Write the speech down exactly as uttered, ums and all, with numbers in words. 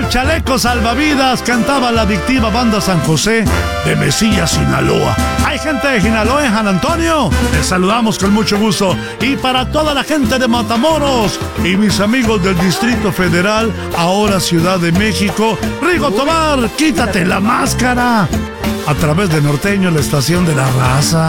el chaleco salvavidas cantaba la adictiva banda San José de Mesilla, Sinaloa. Hay gente de Sinaloa en San Antonio. Les saludamos con mucho gusto. Y para toda la gente de Matamoros y mis amigos del Distrito Federal, ahora Ciudad de México, Rigo Tobar, quítate la máscara. A través de Norteño, la estación de la raza.